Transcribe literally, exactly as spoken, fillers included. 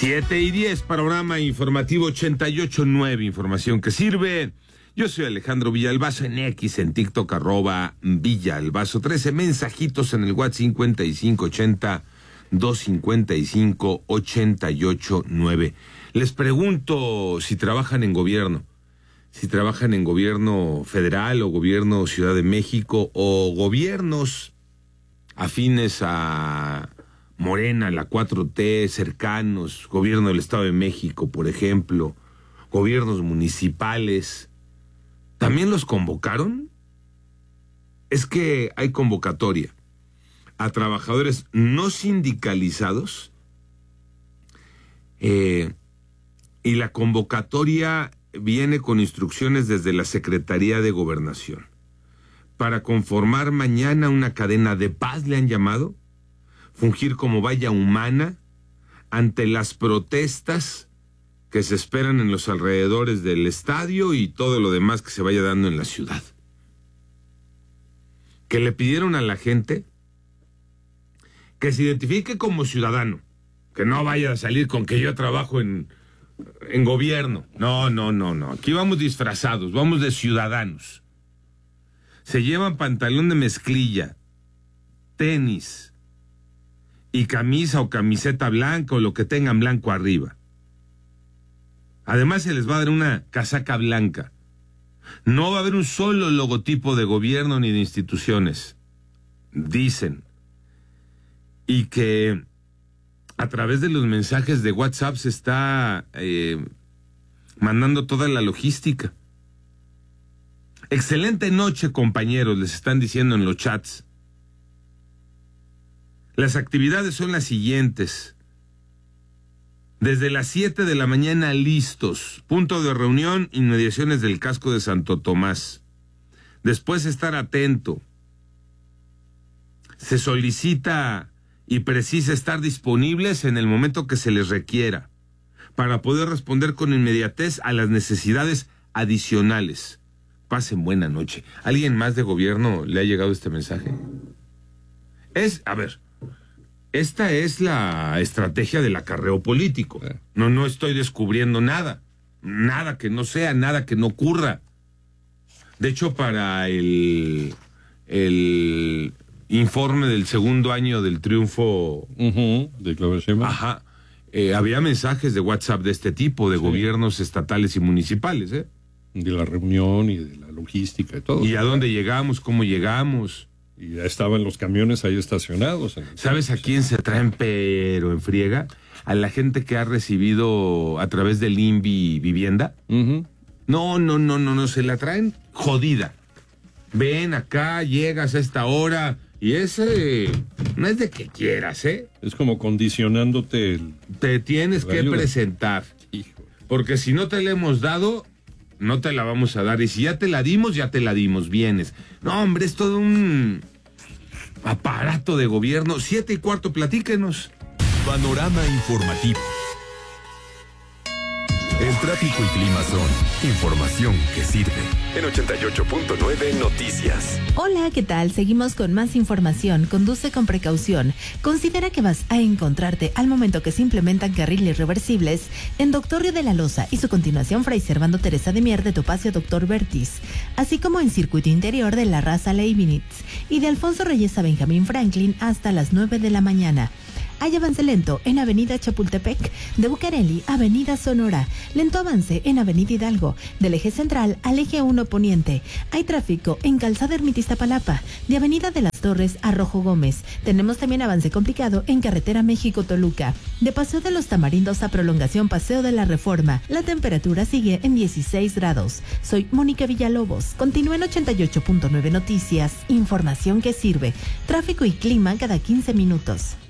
siete y diez, panorama informativo ochenta y ocho punto nueve, información que sirve. Yo soy Alejandro Villalbazo, en X, en TikTok, arroba Villalbazo trece, mensajitos en el WhatsApp cincuenta y cinco ochenta, doscientos cincuenta y cinco, ochenta y ocho nueve. Les pregunto si trabajan en gobierno, si trabajan en gobierno federal o gobierno Ciudad de México o gobiernos afines a Morena, la cuatro T, cercanos, gobierno del Estado de México, por ejemplo, gobiernos municipales. ¿También los convocaron? Es que hay convocatoria a trabajadores no sindicalizados eh, y la convocatoria viene con instrucciones desde la Secretaría de Gobernación para conformar mañana una cadena de paz, le han llamado, fungir como valla humana ante las protestas que se esperan en los alrededores del estadio y todo lo demás que se vaya dando en la ciudad. Que le pidieron a la gente que se identifique como ciudadano, que no vaya a salir con que yo trabajo en, en gobierno. No, no, no, no. Aquí vamos disfrazados, vamos de ciudadanos. Se llevan pantalón de mezclilla, tenis y camisa o camiseta blanca o lo que tengan blanco arriba. Además se les va a dar una casaca blanca. No va a haber un solo logotipo de gobierno ni de instituciones, dicen. Y que a través de los mensajes de WhatsApp se está eh, mandando toda la logística. Excelente noche, compañeros, les están diciendo en los chats. Las actividades son las siguientes. Desde las siete de la mañana listos. Punto de reunión, inmediaciones del casco de Santo Tomás. Después estar atento. Se solicita y precisa estar disponibles en el momento que se les requiera para poder responder con inmediatez a las necesidades adicionales. Pasen buena noche. ¿Alguien más de gobierno le ha llegado este mensaje? Es, a ver, esta es la estrategia del acarreo político. No, no estoy descubriendo nada. Nada que no sea, nada que no ocurra. De hecho, para el, el informe del segundo año del triunfo uh-huh, de Claudia Sheinbaum, ajá, eh, había mensajes de WhatsApp de este tipo, de sí. Gobiernos estatales y municipales, ¿eh? De la reunión y de la logística y todo. ¿Y a dónde llegamos? ¿Cómo llegamos? Y ya estaban los camiones ahí estacionados. ¿Sabes a quién se traen pero en friega? A la gente que ha recibido a través del INVI vivienda. Uh-huh. No, no, no, no, no, se la traen jodida. Ven acá, llegas a esta hora y ese no es de que quieras, ¿eh? Es como condicionándote el... Te tienes que ayuda. presentar. Hijo. Porque si no te la hemos dado, no te la vamos a dar. Y si ya te la dimos, ya te la dimos. Vienes. No, hombre, es todo un aparato de gobierno. Siete y cuarto, platíquenos. Panorama informativo. El tráfico y clima son información que sirve. En ochenta y ocho punto nueve Noticias. Hola, ¿qué tal? Seguimos con más información. Conduce con precaución. Considera que vas a encontrarte al momento que se implementan carriles reversibles en Doctor Río de la Loza y su continuación Fray Servando Teresa de Mier de Topacio Doctor Vertis, así como en circuito interior de la Raza Leibniz y de Alfonso Reyes a Benjamín Franklin hasta las nueve de la mañana. Hay avance lento en Avenida Chapultepec, de Bucareli, Avenida Sonora. Lento avance en Avenida Hidalgo, del eje central al eje uno poniente. Hay tráfico en Calzada Ermita Iztapalapa, de Avenida de las Torres a Rojo Gómez. Tenemos también avance complicado en Carretera México-Toluca, de Paseo de los Tamarindos a Prolongación Paseo de la Reforma. La temperatura sigue en dieciséis grados. Soy Mónica Villalobos. Continúa en ochenta y ocho punto nueve Noticias, información que sirve. Tráfico y clima cada quince minutos.